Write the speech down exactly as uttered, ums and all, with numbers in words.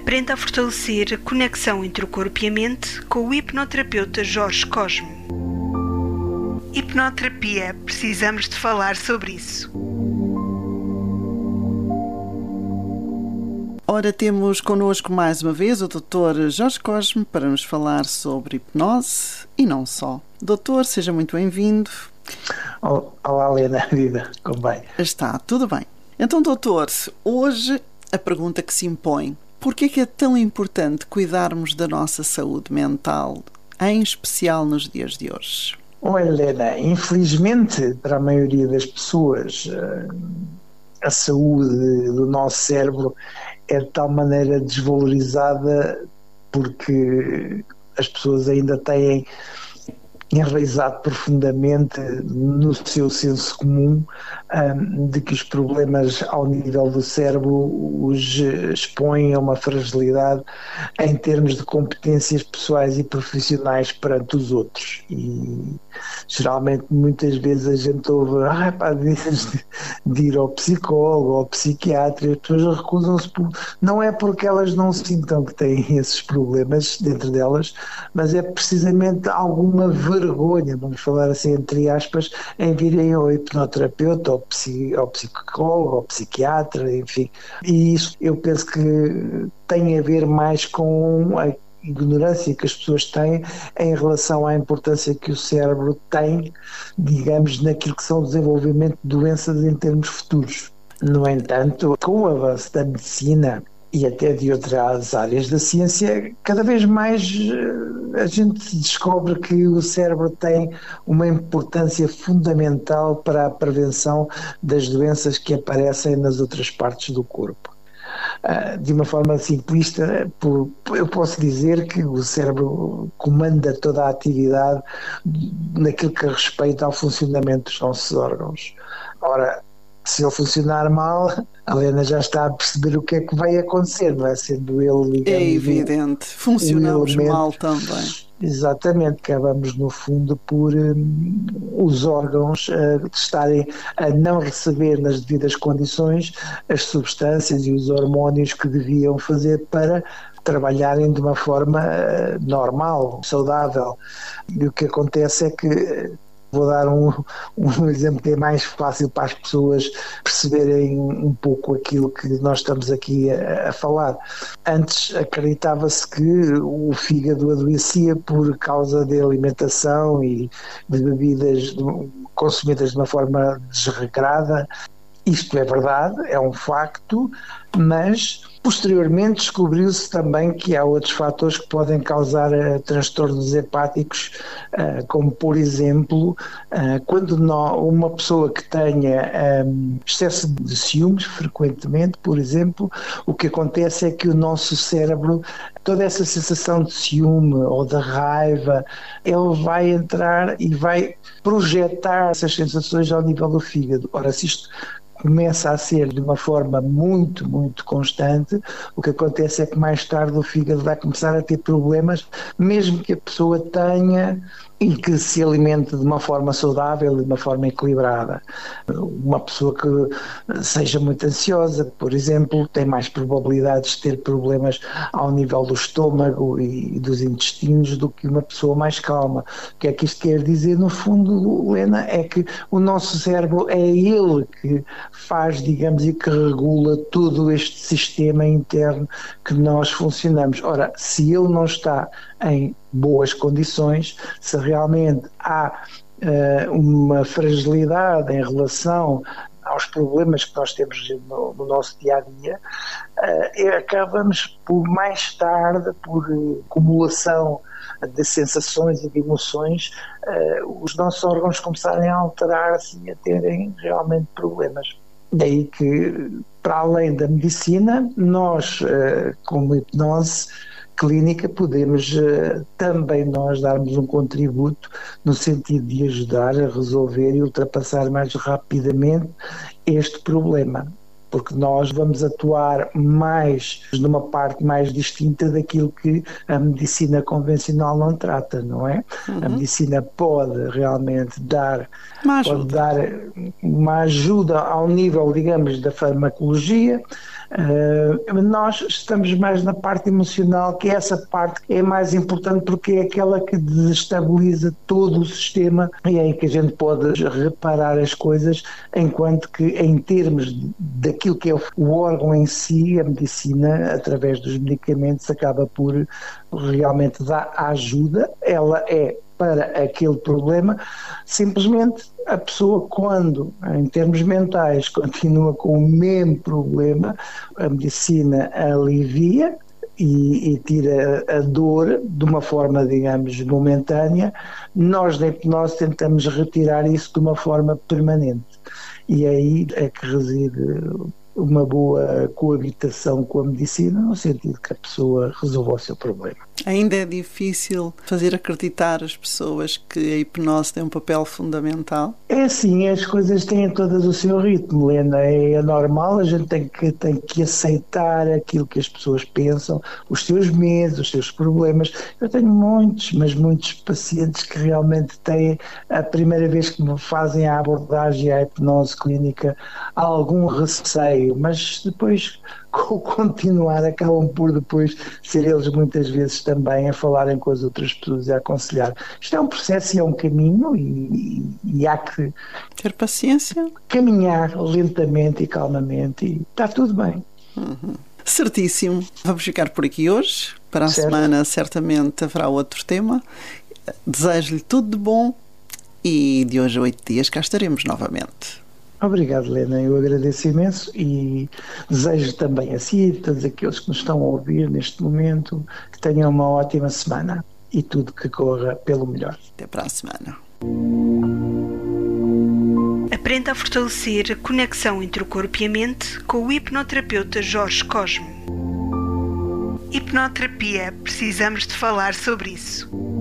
Aprenda a fortalecer a conexão entre o corpo e a mente com o hipnoterapeuta Jorge Cosme. Hipnoterapia, precisamos de falar sobre isso. Ora, temos connosco mais uma vez o doutor Jorge Cosme para nos falar sobre hipnose e não só. Doutor, seja muito bem-vindo. Olá, Helena, vida, como vai? Está, tudo bem. Então, doutor, hoje a pergunta que se impõe: por que é que é tão importante cuidarmos da nossa saúde mental, em especial nos dias de hoje? Oh, Helena, infelizmente para a maioria das pessoas a saúde do nosso cérebro é de tal maneira desvalorizada porque as pessoas ainda têm enraizado profundamente no seu senso comum um, de que os problemas ao nível do cérebro os expõem a uma fragilidade em termos de competências pessoais e profissionais perante os outros. E geralmente muitas vezes a gente ouve ah, pá, de, de ir ao psicólogo ou ao psiquiatra, as pessoas recusam-se por, não é porque elas não sintam que têm esses problemas dentro delas, mas é precisamente alguma vergonha, vamos falar assim entre aspas, em virem ao hipnoterapeuta, ao, psi, ao psicólogo, ao psiquiatra, enfim. E isso eu penso que tem a ver mais com a ignorância que as pessoas têm em relação à importância que o cérebro tem, digamos, naquilo que são o desenvolvimento de doenças em termos futuros. No entanto, com o avanço da medicina e até de outras áreas da ciência, cada vez mais a gente descobre que o cérebro tem uma importância fundamental para a prevenção das doenças que aparecem nas outras partes do corpo. De uma forma simplista, eu posso dizer que o cérebro comanda toda a atividade naquilo que respeita ao funcionamento dos nossos órgãos. Ora, se ele funcionar mal, a Helena já está a perceber o que é que vai acontecer, não é? Sendo ele, digamos, é evidente, funcionamos um mal também. Exatamente, acabamos no fundo por um, os órgãos uh, estarem a não receber nas devidas condições as substâncias e os hormónios que deviam fazer para trabalharem de uma forma uh, normal, saudável. E o que acontece é que vou dar um, um exemplo que é mais fácil para as pessoas perceberem um pouco aquilo que nós estamos aqui a, a falar. Antes acreditava-se que o fígado adoecia por causa da alimentação e de bebidas consumidas de uma forma desregrada. Isto é verdade, é um facto, mas posteriormente descobriu-se também que há outros fatores que podem causar uh, transtornos hepáticos, uh, como por exemplo, uh, quando não, uma pessoa que tenha um, excesso de ciúmes frequentemente, por exemplo, o que acontece é que o nosso cérebro, toda essa sensação de ciúme ou de raiva, ele vai entrar e vai projetar essas sensações ao nível do fígado. Ora, se isto começa a ser de uma forma muito, muito constante, o que acontece é que mais tarde o fígado vai começar a ter problemas, mesmo que a pessoa tenha e que se alimente de uma forma saudável, de uma forma equilibrada. Uma pessoa que seja muito ansiosa, por exemplo, tem mais probabilidades de ter problemas ao nível do estômago e dos intestinos do que uma pessoa mais calma. O que é que isto quer dizer, no fundo, Helena, é que o nosso cérebro é ele que faz, digamos, e que regula todo este sistema interno que nós funcionamos. Ora, se ele não está em boas condições, se realmente há uh, uma fragilidade em relação aos problemas que nós temos no, no nosso dia-a-dia, uh, acabamos por mais tarde, por uh, acumulação de sensações e de emoções, uh, os nossos órgãos começarem a alterar-se e a terem realmente problemas. Daí que, para além da medicina, nós, uh, como hipnose clínica, podemos uh, também nós darmos um contributo no sentido de ajudar a resolver e ultrapassar mais rapidamente este problema, porque nós vamos atuar mais numa parte mais distinta daquilo que a medicina convencional não trata, não é? Uhum. A medicina pode realmente dar uma, pode dar uma ajuda ao nível, digamos, da farmacologia, Uh, nós estamos mais na parte emocional, que é essa parte que é mais importante porque é aquela que desestabiliza todo o sistema e é aí que a gente pode reparar as coisas, enquanto que em termos daquilo que é o órgão em si, a medicina, através dos medicamentos, acaba por realmente dar ajuda. Ela é para aquele problema, simplesmente a pessoa, quando em termos mentais continua com o mesmo problema, a medicina alivia e, e tira a dor de uma forma, digamos, momentânea. Nós na hipnose tentamos retirar isso de uma forma permanente e aí é que reside uma boa coabitação com a medicina, no sentido que a pessoa resolva o seu problema. Ainda é difícil fazer acreditar as pessoas que a hipnose tem um papel fundamental? É assim, as coisas têm todas o seu ritmo, Helena, é normal, a gente tem que, tem que aceitar aquilo que as pessoas pensam, os seus medos, os seus problemas. Eu tenho muitos, mas muitos pacientes que realmente têm, a primeira vez que me fazem a abordagem à hipnose clínica, algum receio, mas depois, com o continuar, acabam por depois ser eles muitas vezes também a falarem com as outras pessoas e a aconselhar. Isto é um processo e é um caminho e, e, e há que ter paciência, caminhar lentamente e calmamente e está tudo bem. Uhum. Certíssimo. Vamos ficar por aqui hoje. Para a certo. semana certamente haverá outro tema. Desejo-lhe tudo de bom e de hoje a oito dias cá estaremos novamente. Obrigado, Helena, eu agradeço imenso e desejo também a si e a todos aqueles que nos estão a ouvir neste momento que tenham uma ótima semana e tudo que corra pelo melhor. Até para a semana. Aprenda a fortalecer a conexão entre o corpo e a mente com o hipnoterapeuta Jorge Cosmo. Hipnoterapia, precisamos de falar sobre isso.